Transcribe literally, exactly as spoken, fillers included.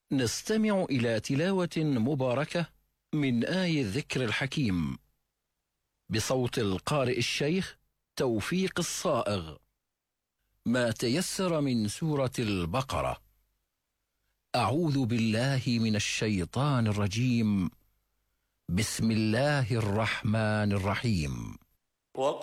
نستمع إلى تلاوة مباركة من آي الذكر الحكيم بصوت القارئ الشيخ توفيق الصائغ. ما تيسر من سورة البقرة. أعوذ بالله من الشيطان الرجيم. بسم الله الرحمن الرحيم.